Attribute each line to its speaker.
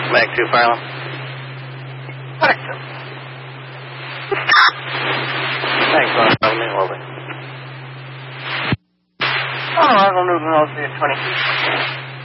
Speaker 1: Back to Farland. Thanks, Ron. I'll meet over.
Speaker 2: Oh, Arnold Newton, I'll see you at 20.